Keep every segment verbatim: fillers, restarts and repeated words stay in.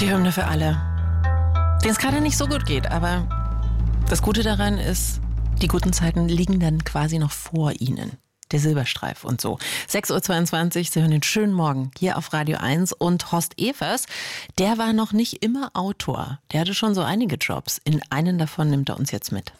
Die Hymne für alle, denen es gerade nicht so gut geht. Aber das Gute daran ist, die guten Zeiten liegen dann quasi noch vor ihnen. Der Silberstreif und so. sechs Uhr zweiundzwanzig, Sie hören den schönen Morgen hier auf Radio eins. Und Horst Evers, der war noch nicht immer Autor. Der hatte schon so einige Jobs. In einen davon nimmt er uns jetzt mit.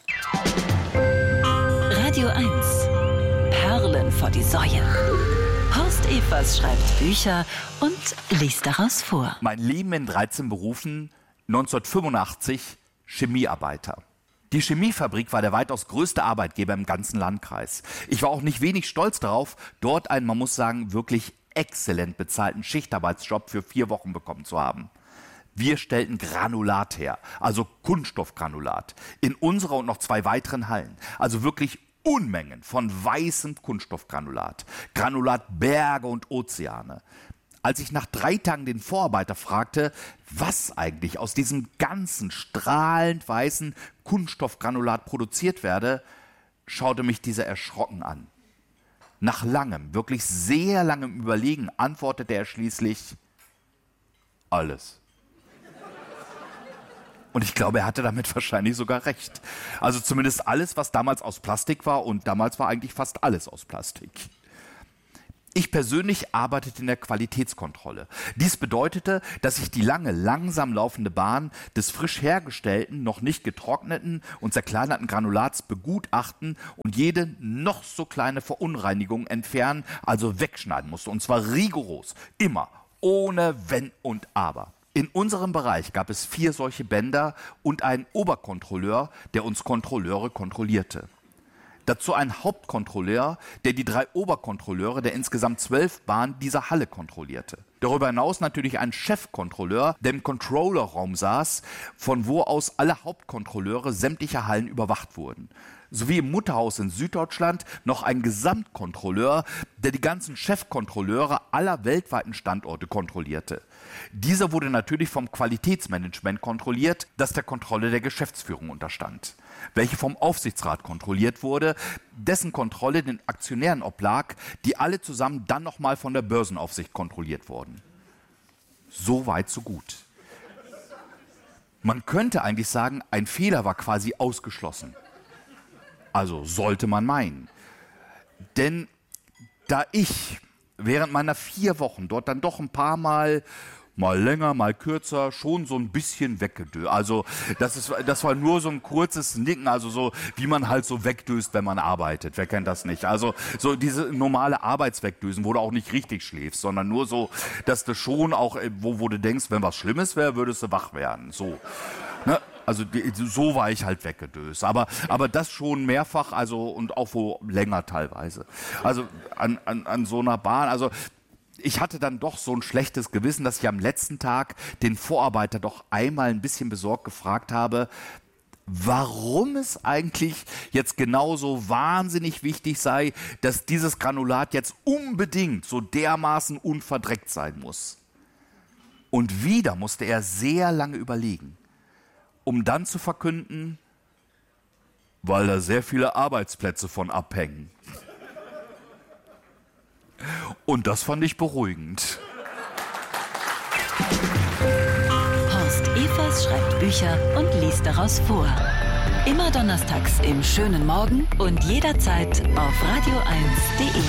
Radio eins. Perlen vor die Säue. Horst Evers schreibt Bücher und liest daraus vor. Mein Leben in dreizehn Berufen, neunzehnhundertfünfundachtzig Chemiearbeiter. Die Chemiefabrik war der weitaus größte Arbeitgeber im ganzen Landkreis. Ich war auch nicht wenig stolz darauf, dort einen, man muss sagen, wirklich exzellent bezahlten Schichtarbeitsjob für vier Wochen bekommen zu haben. Wir stellten Granulat her, also Kunststoffgranulat, in unserer und noch zwei weiteren Hallen. Also wirklich Unmengen von weißem Kunststoffgranulat. Granulatberge und Ozeane. Als ich nach drei Tagen den Vorarbeiter fragte, was eigentlich aus diesem ganzen strahlend weißen Kunststoffgranulat produziert werde, schaute mich dieser erschrocken an. Nach langem, wirklich sehr langem Überlegen antwortete er schließlich: alles. Und ich glaube, er hatte damit wahrscheinlich sogar recht. Also zumindest alles, was damals aus Plastik war, und damals war eigentlich fast alles aus Plastik. Ich persönlich arbeitete in der Qualitätskontrolle. Dies bedeutete, dass ich die lange, langsam laufende Bahn des frisch hergestellten, noch nicht getrockneten und zerkleinerten Granulats begutachten und jede noch so kleine Verunreinigung entfernen, also wegschneiden musste. Und zwar rigoros, immer, ohne Wenn und Aber. In unserem Bereich gab es vier solche Bänder und einen Oberkontrolleur, der uns Kontrolleure kontrollierte. Dazu ein Hauptkontrolleur, der die drei Oberkontrolleure der insgesamt zwölf Bahnen dieser Halle kontrollierte. Darüber hinaus natürlich ein Chefkontrolleur, der im Controllerraum saß, von wo aus alle Hauptkontrolleure sämtlicher Hallen überwacht wurden. Sowie im Mutterhaus in Süddeutschland noch ein Gesamtkontrolleur, der die ganzen Chefkontrolleure aller weltweiten Standorte kontrollierte. Dieser wurde natürlich vom Qualitätsmanagement kontrolliert, das der Kontrolle der Geschäftsführung unterstand, welche vom Aufsichtsrat kontrolliert wurde, dessen Kontrolle den Aktionären oblag, die alle zusammen dann nochmal von der Börsenaufsicht kontrolliert wurden. So weit, so gut. Man könnte eigentlich sagen, ein Fehler war quasi ausgeschlossen. Also sollte man meinen. Denn da ich während meiner vier Wochen dort dann doch ein paar Mal, mal länger, mal kürzer, schon so ein bisschen weggedöst. Also das, ist, das war nur so ein kurzes Nicken, also so wie man halt so wegdöst, wenn man arbeitet. Wer kennt das nicht? Also so diese normale Arbeitswegdösen, wo du auch nicht richtig schläfst, sondern nur so, dass du schon auch, wo, wo du denkst, wenn was Schlimmes wäre, würdest du wach werden. So, ne? Also so war ich halt weggedöst, aber, aber das schon mehrfach, also und auch wo länger teilweise. Also an, an, an so einer Bahn, also ich hatte dann doch so ein schlechtes Gewissen, dass ich am letzten Tag den Vorarbeiter doch einmal ein bisschen besorgt gefragt habe, warum es eigentlich jetzt genauso wahnsinnig wichtig sei, dass dieses Granulat jetzt unbedingt so dermaßen unverdreckt sein muss. Und wieder musste er sehr lange überlegen, um dann zu verkünden, weil da sehr viele Arbeitsplätze von abhängen. Und das fand ich beruhigend. Horst Evers schreibt Bücher und liest daraus vor. Immer donnerstags im schönen Morgen und jederzeit auf radio eins punkt de.